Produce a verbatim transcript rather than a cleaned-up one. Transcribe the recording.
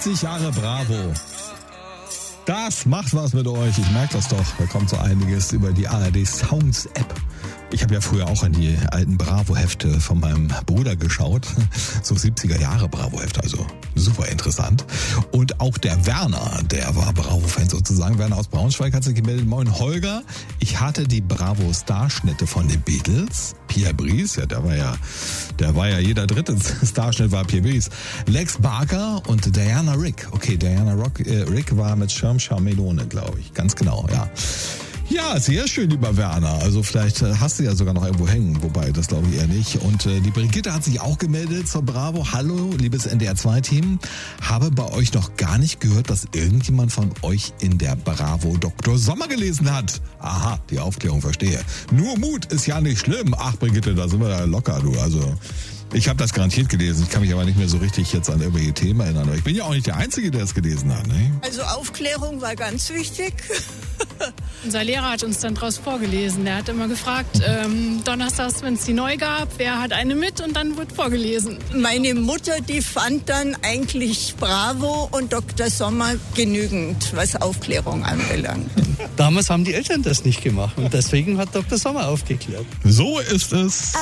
fünfzig Jahre Bravo. Das macht was mit euch. Ich merke das doch. Da kommt so einiges über die A R D Sounds App. Ich habe ja früher auch in die alten Bravo-Hefte von meinem Bruder geschaut. So siebziger Jahre Bravo-Hefte, also super interessant. Und auch der Werner, der war Bravo-Fan sozusagen. Werner aus Braunschweig hat sich gemeldet. Moin Holger, ich hatte die Bravo-Starschnitte von den Beatles. Pierre Brice, ja, der war ja, der war ja jeder dritte Starschnitt war Pierre Brice. Lex Barker und Diana Rick. Okay, Diana Rock, äh, Rick war mit Schirm Melone, glaube ich. Ganz genau, ja. Ja, sehr schön, lieber Werner. Also vielleicht hast du ja sogar noch irgendwo hängen, wobei das glaube ich eher nicht. Und äh, die Brigitte hat sich auch gemeldet zur Bravo. Hallo, liebes N D R zwei Team. Habe bei euch noch gar nicht gehört, dass irgendjemand von euch in der Bravo Doktor Sommer gelesen hat. Aha, die Aufklärung verstehe. Nur Mut ist ja nicht schlimm. Ach, Brigitte, da sind wir ja locker, du. Also ich habe das garantiert gelesen. Ich kann mich aber nicht mehr so richtig jetzt an irgendwelche Themen erinnern. Aber ich bin ja auch nicht der Einzige, der es gelesen hat. Ne? Also Aufklärung war ganz wichtig. Unser Lehrer hat uns dann draus vorgelesen. Der hat immer gefragt, ähm, donnerstags, wenn es die neu gab, wer hat eine mit und dann wird vorgelesen. Meine Mutter, die fand dann eigentlich Bravo und Doktor Sommer genügend, was Aufklärung anbelangt. Damals haben die Eltern das nicht gemacht und deswegen hat Doktor Sommer aufgeklärt. So ist es.